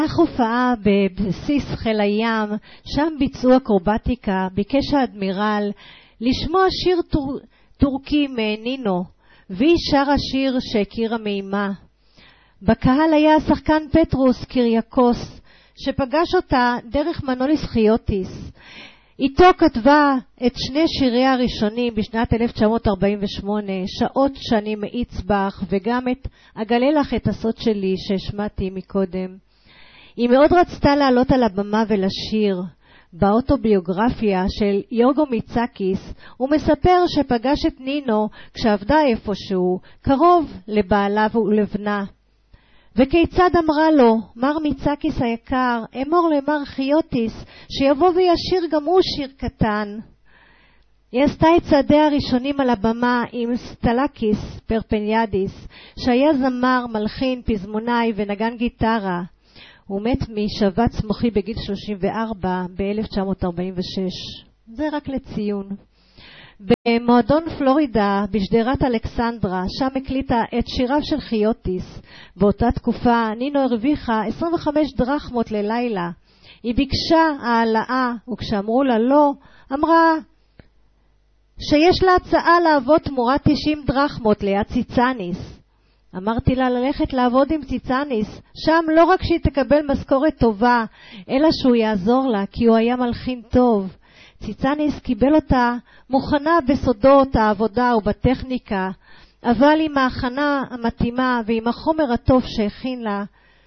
הופעה בבסיס חיל הים, שם ביצעו אקרובטיקה. ביקש האדמירל לשמוע שיר טורקי מנינו, והיא שרה שיר שהכירה מאימה. בקהל היה השחקן פטרוס קיריאקוס, שפגש אותה דרך מנוליס חיוטיס. איתו כתבה את שני שיריה הראשונים בשנת 1948, שעות שאני מאיץ בך, וגם את אגלה לך את הסוד שלי שהשמעתי מקודם. היא מאוד רצתה לעלות על הבמה ולשיר. באוטוביוגרפיה של יורגו מיצקיס הוא מספר שפגש את נינו כשעבדה איפשהו, קרוב לבעלה ולבנה. וכיצד אמרה לו, מר מיצקיס היקר, אמור למר חיוטיס שיבוא וישיר גם הוא שיר קטן. היא עשתה את צעדיה הראשונים על הבמה עם סטלקיס פרפניאדיס, שהיה זמר, מלחין, פזמונאי ונגן גיטרה. הוא מת משבץ מוחי בגיל 34 ב-1946. זה רק לציון. במועדון פלורידה בשדרת אלכסנדרה, שם הקליטה את שיריו של חיוטיס. באותה תקופה נינו הרוויחה 25 דרחמות ללילה. היא ביקשה העלאה, וכשאמרו לה לא, אמרה שיש לה הצעה לעבוד תמורת 90 דרחמות ליד ציצניס. אמרתי לה ללכת לעבוד עם ציצניס, שם לא רק שהיא תקבל משכורת טובה, אלא שהוא יעזור לה, כי הוא היה מלחין טוב. ציצניס קיבל אותה מוכנה בסודות העבודה ובטכניקה, אבל עם ההכנה המתאימה ועם החומר הטוב שהכין לה,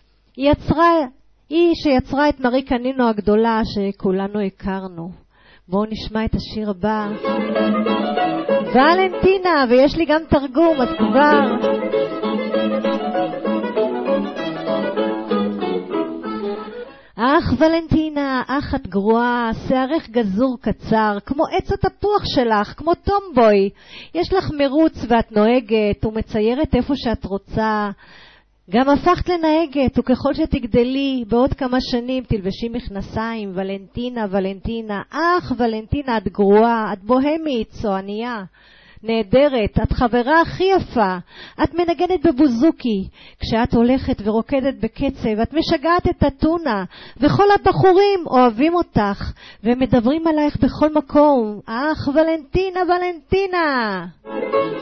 היא שיצרה את מריקה נינו הגדולה שכולנו הכרנו. בואו נשמע את השיר הבא. ולנטינה, ויש לי גם תרגום, אז כבר. אך ולנטינה, אך את גרועה, שערך גזור קצר, כמו עץ התפוח שלך, כמו טומבוי. יש לך מרוץ ואת נוהגת ומציירת איפה שאת רוצה. גם הפכת לנהגת, וככל שתגדלי, בעוד כמה שנים תלבשי מכנסיים. ולנטינה, ולנטינה, אך ולנטינה, את גרועה, את בוהמית, צועניה. נהדרת, את חברה הכי יפה, את מנגנת בבוזוקי, כשאת הולכת ורוקדת בקצב, את משגעת את הטונה, וכל הבחורים אוהבים אותך, ומדברים עלייך בכל מקום. אך ולנטינה, ולנטינה.